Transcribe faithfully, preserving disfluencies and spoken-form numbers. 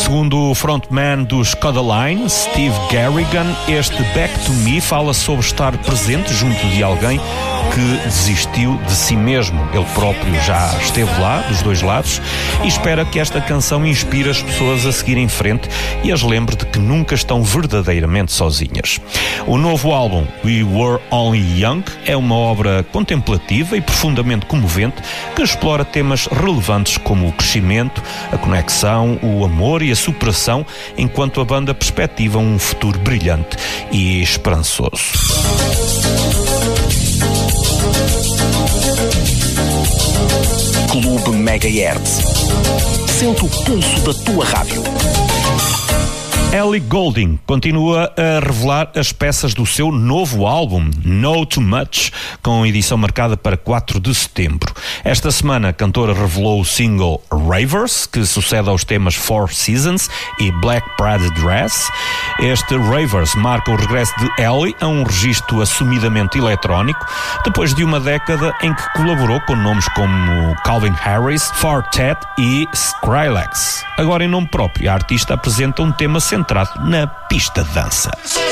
Segundo o frontman dos Codaline, Steve Garrigan, este Back to Me fala sobre estar presente junto de alguém que desistiu de si mesmo. Ele próprio já esteve lá, dos dois lados, e espera que esta canção inspire as pessoas a seguir em frente e as lembre de que nunca estão verdadeiramente sozinhas. O novo álbum, We Were Only Young, é uma obra contemplativa e profundamente comovente que explora temas relevantes como o crescimento, a conexão, o amor e a superação, enquanto a banda perspectiva um futuro brilhante e esperançoso. Clube Megahertz. Sente o pulso da tua rádio. Ellie Goulding continua a revelar as peças do seu novo álbum, Know Too Much, com edição marcada para quatro de setembro. Esta semana a cantora revelou o single Ravers, que sucede aos temas Four Seasons e Black Prada Dress. Este Ravers marca o regresso de Ellie a um registro assumidamente eletrónico, depois de uma década em que colaborou com nomes como Calvin Harris, Quartet e Skrillex. Agora em nome próprio, a artista apresenta um tema centrado na pista de dança.